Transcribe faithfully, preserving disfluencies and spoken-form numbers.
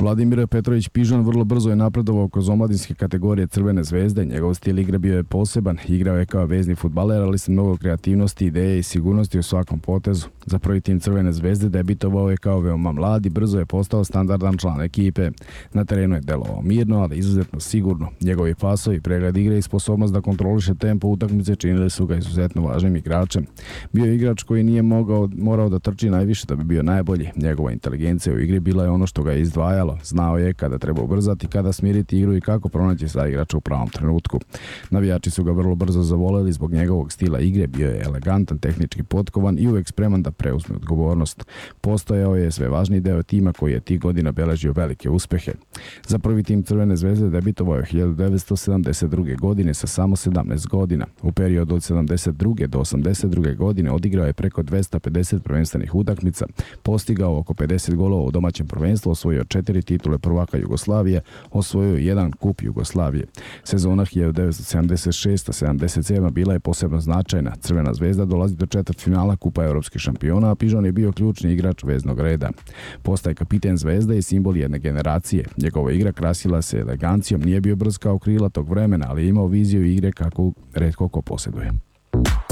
Vladimir Petrović Pižon vrlo brzo je napredovao kroz omladinske kategorije Crvene zvezde. Njegov stil igre bio je poseban. Igrao je kao vezni fudbaler, ali sa mnogo kreativnosti, ideje i sigurnosti u svakom potezu. Za prvi tim Crvene zvezde debitovao je kao veoma mlad i brzo je postao standardan član ekipe. Na terenu je delovao mirno, ali izuzetno sigurno. Njegovi pasovi, pregled igre i sposobnost da kontroliše tempo utakmice činili su ga izuzetno važnim igračem. Bio je igrač koji nije mogao, morao da trči najviše da bi bio najbolji. Njegova inteligencija u igri bila je ono što ga je izdvajalo. Znao je kada treba ubrzati, kada smiriti igru i kako pronaći saigrača u pravom trenutku. Navijači su ga vrlo brzo zavoleli zbog njegovog stila igre. Bio je elegantan, tehnički potkovan i uvek spreman da preuzme odgovornost. Postojao je sve važniji deo tima koji je tih godina beležio velike uspehe. Za prvi tim Crvene zvezde debitovao je hiljadu devetsto sedamdeset druge. godine sa samo sedamnaest godina. U periodu od sedamdeset druge do osamdeset druge. godine odigrao je preko dvesta pedeset prvenstvenih utakmica, postigao oko pedeset golova u domaćem prvenstvu, osvojio četiri titule prvaka Jugoslavije, osvojio jedan kup Jugoslavije. Sezona hiljadu devetsto sedamdeset šeste sedamdeset sedme. bila je posebno značajna. Crvena zvezda dolazi do četvrtfinala Kupa evropskih šampiona, a Pižon je bio ključni igrač veznog reda. Postaje kapiten Zvezde i simbol jedne generacije. Njegova igra krasila se elegancijom, nije bio brz kao krila tog vremena, ali je imao viziju igre kakvu retko ko posjeduje.